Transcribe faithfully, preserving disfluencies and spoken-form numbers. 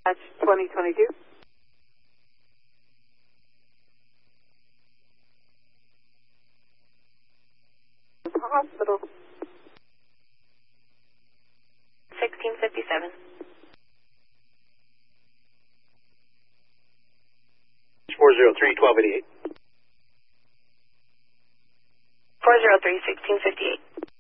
That's twenty twenty-two. Hospital. sixteen fifty-seven. four zero three, twelve eighty-eight. four zero three, sixteen fifty-eight.